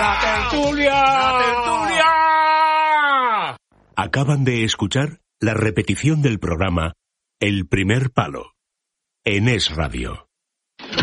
¡La tertulia! ¡La tertulia! Acaban de escuchar la repetición del programa El Primer Palo en Es Radio.